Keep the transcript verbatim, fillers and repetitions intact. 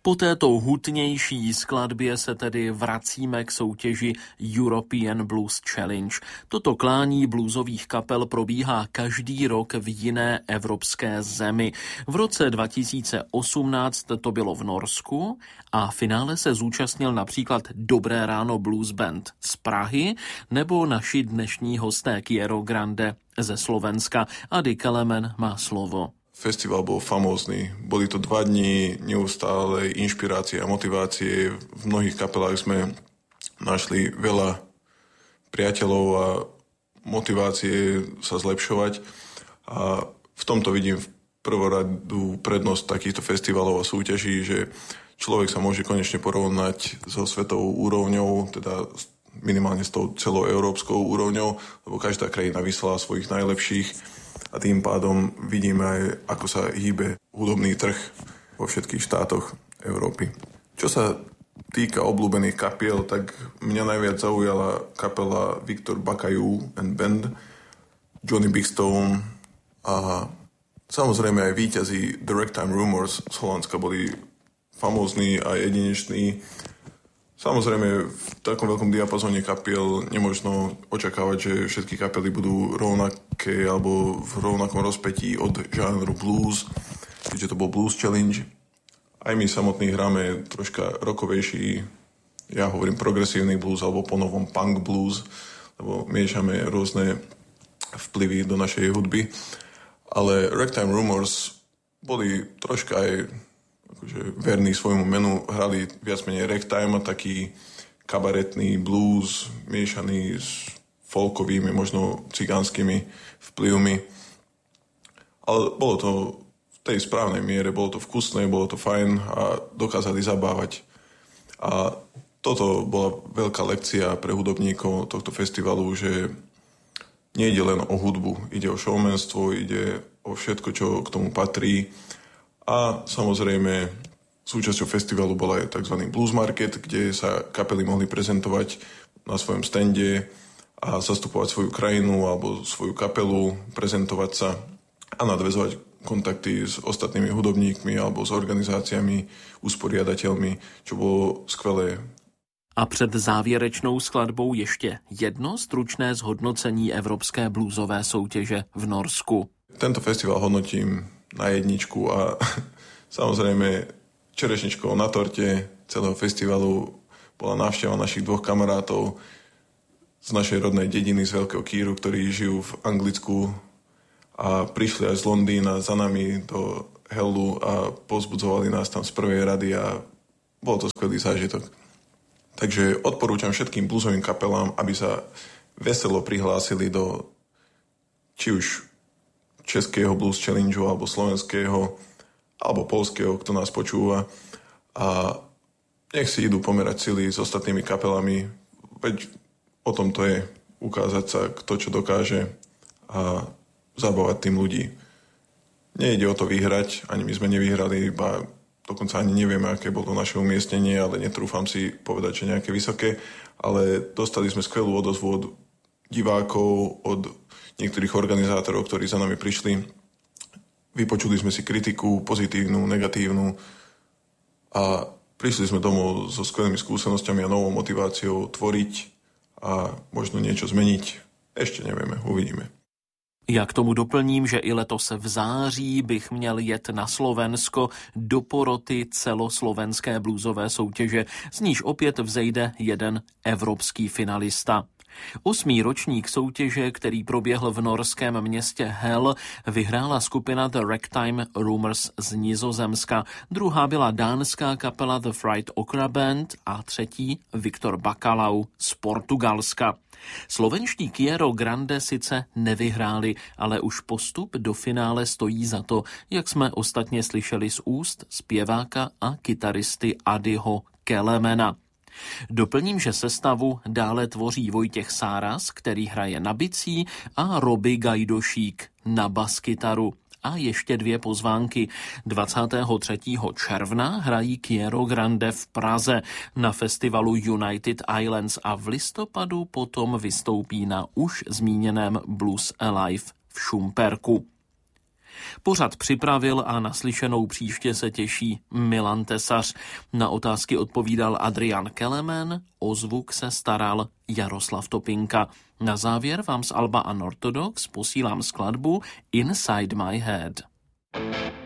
Po této hutnější skladbě se tedy vracíme k soutěži European Blues Challenge. Toto klání bluesových kapel probíhá každý rok v jiné evropské zemi. V roce dva tisíce osmnáct to bylo v Norsku a v finále se zúčastnil například Dobré ráno Blues Band z Prahy nebo naši dnešní hosté Kiero Grande ze Slovenska. Adi Kelemen má slovo. Festival bol famózny. Boli to dva dni neustále inšpirácie a motivácie. V mnohých kapelách sme našli veľa priateľov a motivácie sa zlepšovať. A v tomto vidím v prvoradu prednosť takýchto festivalov a súťaží, že človek sa môže konečne porovnať so svetovou úrovňou, teda minimálne s tou celoeurópskou úrovňou, lebo každá krajina vyslala svojich najlepších. A tým pádom vidíme aj, ako sa hýbe hudobný trh vo všetkých štátoch Európy. Čo sa týka obľúbených kapiel, tak mňa najviac zaujala kapela Viktor Bakajú and Band, Johnny Big Stone a samozrejme aj víťazi The Ragtime Rumors z Holandska boli famózni a jedineční. Samozrejme, v takom veľkom diapazóne kapiel nemožno očakávať, že všetky kapely budú rovnaké alebo v rovnakom rozpätí od žánru blues, keďže to bol Blues Challenge. Aj my samotní hráme troška rokovejší, ja hovorím progresívny blues alebo ponovom punk blues, lebo miešame rôzne vplyvy do našej hudby. Ale Ragtime Rumors boli troška aj akože verní svojmu menu, hrali viac menej ragtime, taký kabaretný blues, miešaný s folkovými, možno cigánskymi vplyvmi. Ale bolo to v tej správnej miere, bolo to vkusné, bolo to fajn a dokázali zabávať. A toto bola veľká lekcia pre hudobníkov tohto festivalu, že nejde len o hudbu, ide o showmanstvo, ide o všetko, čo k tomu patrí. A samozrejme súčasťou festivalu bol aj tzv. Blues Market, kde sa kapely mohli prezentovať na svojom stende a zastupovať svoju krajinu alebo svoju kapelu, prezentovať sa a nadväzovať kontakty s ostatnými hudobníkmi alebo s organizáciami, usporiadateľmi, čo bolo skvelé. A před závěrečnou skladbou ještě jedno stručné zhodnocení Evropské bluesové soutěže v Norsku. Tento festival hodnotím na jedničku a samozrejme čerešničkou na torte celého festivalu bola návšteva našich dvoch kamarátov z našej rodnej dediny z Veľkého Kýru, ktorí žijú v Anglicku a prišli aj z Londýna za nami do Hellu a pozbudzovali nás tam z prvej rady a bol to skvelý zážitok. Takže odporúčam všetkým bluesovým kapelám, aby sa veselo prihlásili do či už českého Blues Challenge alebo slovenského alebo poľského, kto nás počúva, a nech si idú pomerať sily s ostatnými kapelami, veď o tom to je, ukázať sa, kto čo dokáže a zabávať tým ľudí. Nejde o to vyhrať, ani my sme nevyhrali, iba dokonca ani nevieme, aké bolo naše umiestnenie, ale netrúfam si povedať, že nejaké vysoké, ale dostali sme skvelú odozvu od divákov, od niektorých organizátorov, ktorí za nami prišli. Vypočuli sme si kritiku, pozitívnu, negatívnu a prišli sme domov so skvelými skúsenosťami a novou motiváciou tvoriť a možno niečo zmeniť. Ešte nevieme, uvidíme. Já k tomu doplním, že i letos v září bych měl jet na Slovensko do poroty celoslovenské bluesové soutěže, z níž opět vzejde jeden evropský finalista. Osmý ročník soutěže, který proběhl v norském městě Hell, vyhrála skupina The Ragtime Rumors z Nizozemska, druhá byla dánská kapela The Fried Okra Band a třetí Viktor Bakalau z Portugalska. Slovenští Kiero Grande sice nevyhráli, ale už postup do finále stojí za to, jak jsme ostatně slyšeli z úst zpěváka a kytaristy Adiho Kelemena. Doplním, že sestavu dále tvoří Vojtěch Sáras, který hraje na bicí, a Roby Gajdošík na baskytaru. A ještě dvě pozvánky. dvacátého třetího června hrají Kiero Grande v Praze na festivalu United Islands a v listopadu potom vystoupí na už zmíněném Blues Alive v Šumperku. Pořad připravil a naslyšenou příště se těší Milan Tesař. Na otázky odpovídal Adrian Kelemen, o zvuk se staral Jaroslav Topinka. Na závěr vám z alba Unorthodox posílám skladbu Inside My Head.